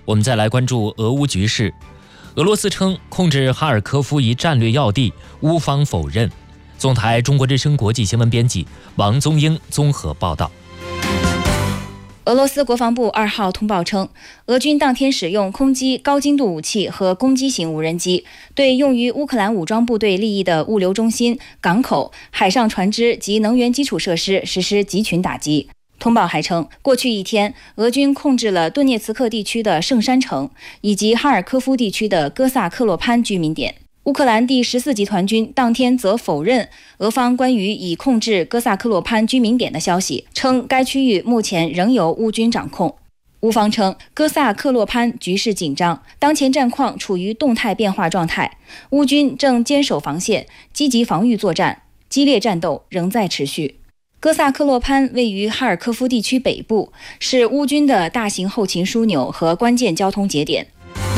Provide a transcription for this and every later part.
我们再来关注俄乌局势。俄罗斯称控制哈尔科夫一战略要地，乌方否认。总台中国之声国际新闻编辑王宗英综合报道。 俄罗斯国防部2号通报称，俄军当天使用空击高精度武器和攻击型无人机，对用于乌克兰武装部队利益的物流中心、港口、海上船只及能源基础设施实施集群打击。通报还称，过去一天，俄军控制了顿涅茨克地区的圣山城以及哈尔科夫地区的哥萨克洛潘居民点。乌克兰第14集团军当天则否认俄方关于已控制哥萨克洛潘居民点的消息，称该区域目前仍由乌军掌控。乌方称，哥萨克洛潘局势紧张，当前战况处于动态变化状态，乌军正坚守防线，积极防御作战，激烈战斗仍在持续。哥萨克洛潘位于哈尔科夫地区北部，是乌军的大型后勤枢纽和关键交通节点。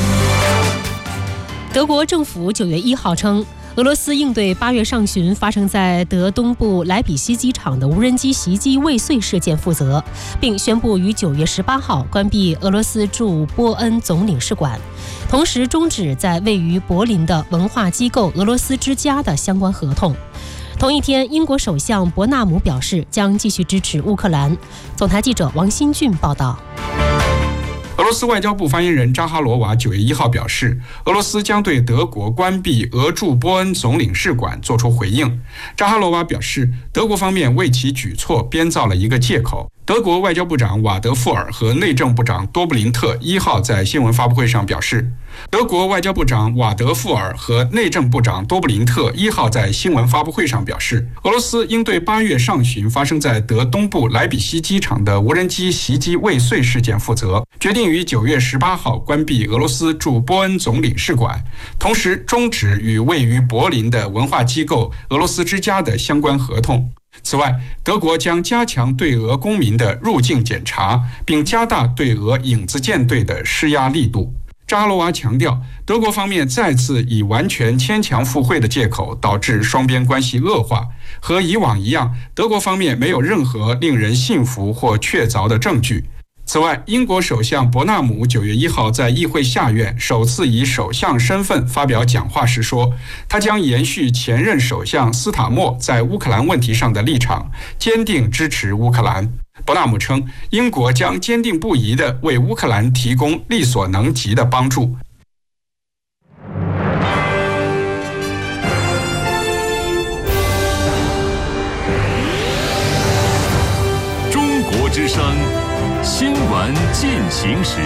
德国政府9月1号称，俄罗斯应对8月上旬发生在德东部莱比锡机场的无人机袭击未遂事件负责，并宣布于9月18号关闭俄罗斯驻波恩总领事馆，同时终止在位于柏林的文化机构俄罗斯之家的相关合同。同一天，英国首相伯纳姆表示将继续支持乌克兰。总台记者王新俊报道。 俄罗斯外交部发言人扎哈罗娃9月1号表示，俄罗斯将对德国关闭俄驻波恩总领事馆作出回应。扎哈罗娃表示，德国方面为其举措编造了一个借口。德国外交部长瓦德富尔和内政部长多布林特1号在新闻发布会上表示，德国外交部长瓦德富尔和内政部长多布林特1号在新闻发布会上表示，俄罗斯应对8月上旬发生在德东部莱比锡机场的无人机袭击未遂事件负责，决定于9月18号关闭俄罗斯驻波恩总领事馆，同时终止与位于柏林的文化机构俄罗斯之家的相关合同。此外，德国将加强对俄公民的入境检查，并加大对俄影子舰队的施压力度。扎哈罗娃强调，德国方面再次以完全牵强附会的借口导致双边关系恶化，和以往一样，德国方面没有任何令人信服或确凿的证据。此外，英国首相伯纳姆9月1号在议会下院首次以首相身份发表讲话时说，他将延续前任首相斯塔默在乌克兰问题上的立场，坚定支持乌克兰。伯纳姆称，英国将坚定不移地为乌克兰提供力所能及的帮助。 中国之声新闻进行时。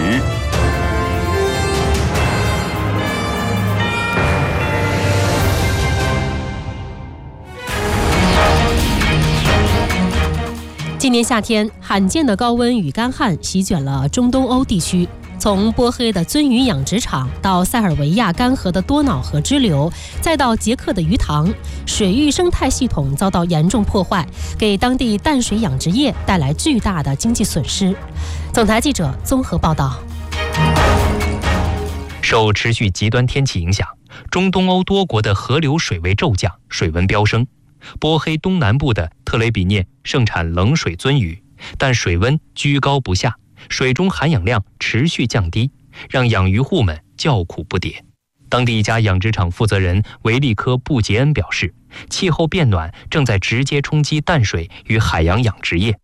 今年夏天，罕见的高温与干旱席卷了中东欧地区。从波黑的鳟鱼养殖场到塞尔维亚干涸的多瑙河支流，再到捷克的鱼塘，水域生态系统遭到严重破坏，给当地淡水养殖业带来巨大的经济损失。总台记者综合报道。 受持续极端天气影响，中东欧多国的河流水位骤降，水温飙升。波黑东南部的特雷比涅盛产冷水鳟鱼，但水温居高不下，水中含氧量持续降低，让养鱼户们叫苦不迭。当地一家养殖场负责人维利科·布杰恩表示，气候变暖正在直接冲击淡水与海洋养殖业。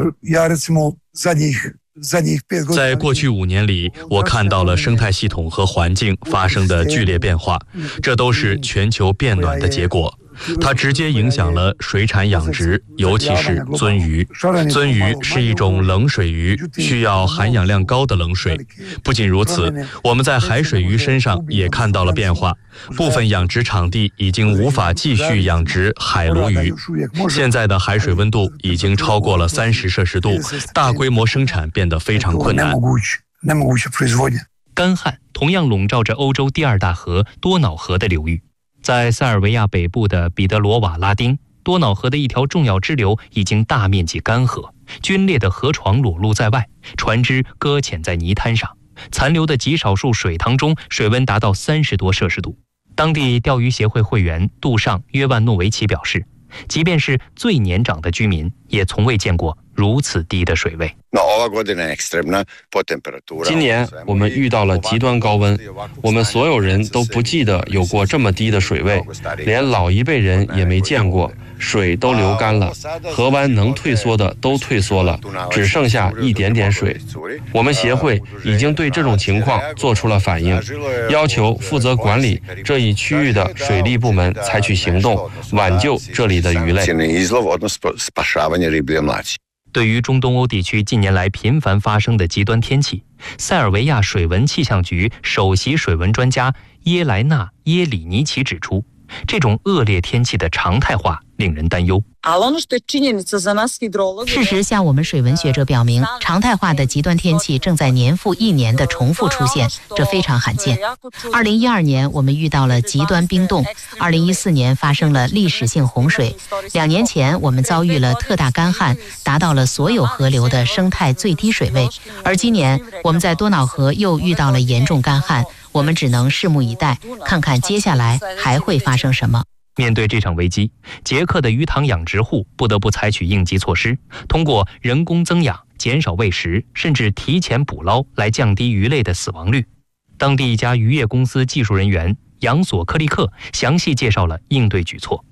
在过去5年里，我看到了生态系统和环境发生的剧烈变化，这都是全球变暖的结果。它直接影响了水产养殖，尤其是鳟鱼。鳟鱼是一种冷水鱼，需要含氧量高的冷水。不仅如此，我们在海水鱼身上也看到了变化，部分养殖场地已经无法继续养殖海鲈鱼。现在的海水温度已经超过了30摄氏度，大规模生产变得非常困难。 干旱同样笼罩着欧洲第2大河多瑙河的流域。在塞尔维亚北部的彼得罗瓦拉丁，多瑙河的一条重要支流已经大面积干涸，龟裂的河床裸露在外，船只搁浅在泥滩上，残留的极少数水塘中水温达到30多摄氏度。当地钓鱼协会会员杜尚·约万诺维奇表示，即便是最年长的居民，也从未见过如此低的水位。 今年我们遇到了极端高温，我们所有人都不记得有过这么低的水位，连老一辈人也没见过。水都流干了，河湾能退缩的都退缩了，只剩下一点点水。我们协会已经对这种情况做出了反应，要求负责管理这一区域的水利部门采取行动，挽救这里的鱼类。 对于中东欧地区近年来频繁发生的极端天气，塞尔维亚水文气象局首席水文专家耶莱娜·耶里尼奇指出，这种恶劣天气的常态化令人担忧。 事实向我们水文学者表明，常态化的极端天气正在年复一年的重复出现，这非常罕见。2012年我们遇到了极端冰冻，2014年发生了历史性洪水，2年前我们遭遇了特大干旱，达到了所有河流的生态最低水位，而今年我们在多瑙河又遇到了严重干旱，我们只能拭目以待，看看接下来还会发生什么。 面对这场危机，捷克的鱼塘养殖户不得不采取应急措施，通过人工增养、减少喂食，甚至提前捕捞来降低鱼类的死亡率。当地一家渔业公司技术人员杨索克利克详细介绍了应对举措。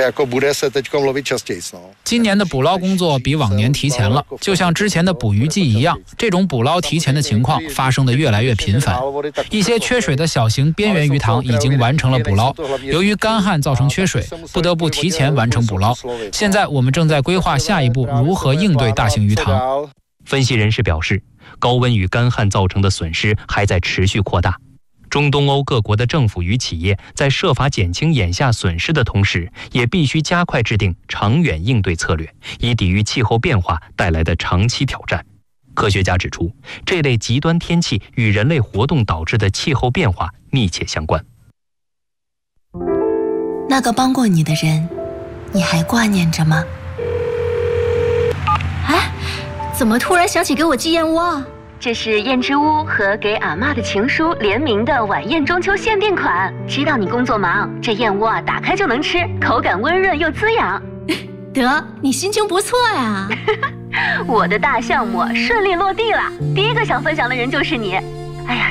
今年的捕捞工作比往年提前了，就像之前的捕鱼季一样，这种捕捞提前的情况发生的越来越频繁。一些缺水的小型边缘鱼塘已经完成了捕捞，由于干旱造成缺水，不得不提前完成捕捞。现在我们正在规划下一步如何应对大型鱼塘。 分析人士表示，高温与干旱造成的损失还在持续扩大。中东欧各国的政府与企业在设法减轻眼下损失的同时，也必须加快制定长远应对策略，以抵御气候变化带来的长期挑战。科学家指出，这类极端天气与人类活动导致的气候变化密切相关。 那个帮过你的人，你还挂念着吗？ 哎，怎么突然想起给我寄燕窝啊？这是燕之屋和给阿嬷的情书联名的晚宴中秋限定款。知道你工作忙，这燕窝啊打开就能吃，口感温润又滋养。 得，你心情不错呀。 我的大项目顺利落地了，第一个想分享的人就是你。